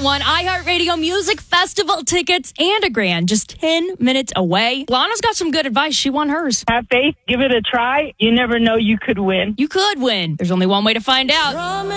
won iHeartRadio Music Festival tickets and a grand just 10 minutes away. Lana's got some good advice. She won hers. Have faith. Give it a try. You never know, you could win. You could win. There's only one way to find out.